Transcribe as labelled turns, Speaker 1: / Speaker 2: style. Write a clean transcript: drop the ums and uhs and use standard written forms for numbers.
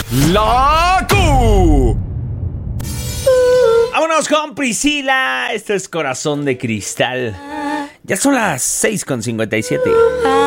Speaker 1: La Q. Vámonos con Priscila. Esto es Corazón de Cristal. Ya son las 6:57.